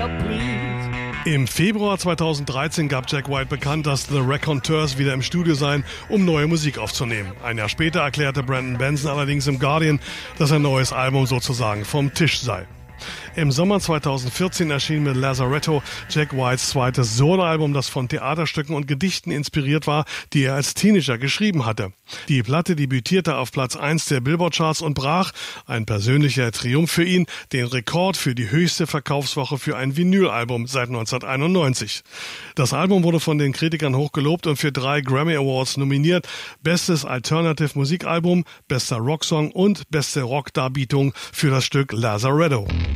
Im Februar 2013 gab Jack White bekannt, dass The Raconteurs wieder im Studio seien, um neue Musik aufzunehmen. Ein Jahr später erklärte Brandon Benson allerdings im Guardian, dass ein neues Album sozusagen vom Tisch sei. Im Sommer 2014 erschien mit Lazaretto Jack Whites zweites Soloalbum, das von Theaterstücken und Gedichten inspiriert war, die er als Teenager geschrieben hatte. Die Platte debütierte auf Platz 1 der Billboard-Charts und brach, ein persönlicher Triumph für ihn, den Rekord für die höchste Verkaufswoche für ein Vinylalbum seit 1991. Das Album wurde von den Kritikern hochgelobt und für 3 Grammy Awards nominiert: Bestes Alternative Musikalbum, bester Rocksong und beste Rockdarbietung für das Stück Lazaretto.